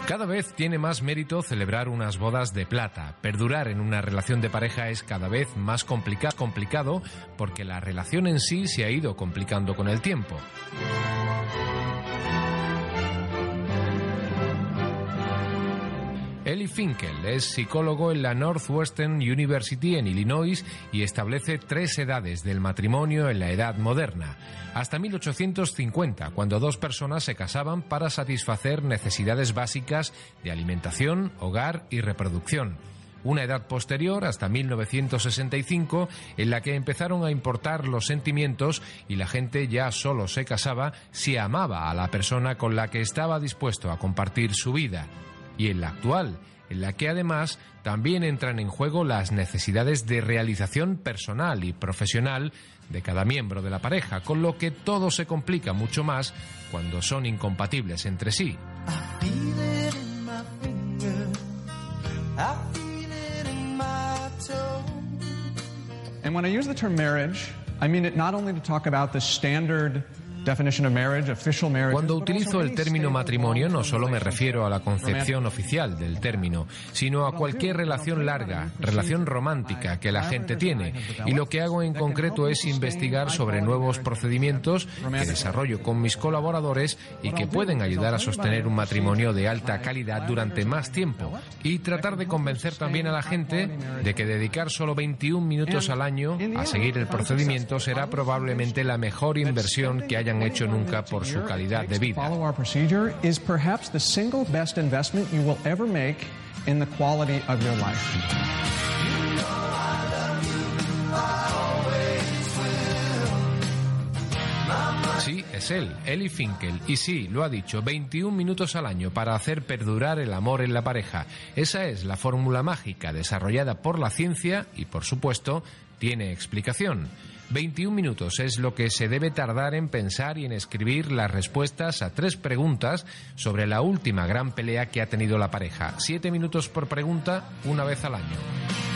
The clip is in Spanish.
Cada vez tiene más mérito celebrar unas bodas de plata. Perdurar en una relación de pareja es cada vez más complicado porque la relación en sí se ha ido complicando con el tiempo. Eli Finkel es psicólogo en la Northwestern University en Illinois y establece 3 edades del matrimonio en la edad moderna. Hasta 1850, cuando 2 personas se casaban para satisfacer necesidades básicas de alimentación, hogar y reproducción. Una edad posterior, hasta 1965, en la que empezaron a importar los sentimientos y la gente ya solo se casaba si amaba a la persona con la que estaba dispuesto a compartir su vida. Y en la actual, en la que además también entran en juego las necesidades de realización personal y profesional de cada miembro de la pareja, con lo que todo se complica mucho más cuando son incompatibles entre sí. And when I use the term marriage, I mean it not only to talk about the standard definition of marriage, official marriage. Cuando utilizo el término matrimonio no solo me refiero a la concepción oficial del término, sino a cualquier relación larga, relación romántica que la gente tiene. Y lo que hago en concreto es investigar sobre nuevos procedimientos que desarrollo con mis colaboradores y que pueden ayudar a sostener un matrimonio de alta calidad durante más tiempo. Y tratar de convencer también a la gente de que dedicar solo 21 minutos al año a seguir el procedimiento será probablemente la mejor inversión que hayan hecho nunca por su calidad de vida. Sí, es él, Eli Finkel, y sí, lo ha dicho, 21 minutos al año para hacer perdurar el amor en la pareja. Esa es la fórmula mágica desarrollada por la ciencia y, por supuesto, tiene explicación. 21 minutos es lo que se debe tardar en pensar y en escribir las respuestas a 3 preguntas sobre la última gran pelea que ha tenido la pareja. 7 minutos por pregunta, una vez al año.